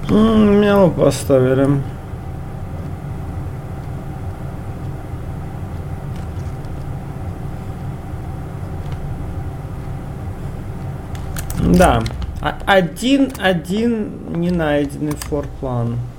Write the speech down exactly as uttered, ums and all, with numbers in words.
Мяу поставили. Да. Один, один не найденный форплан.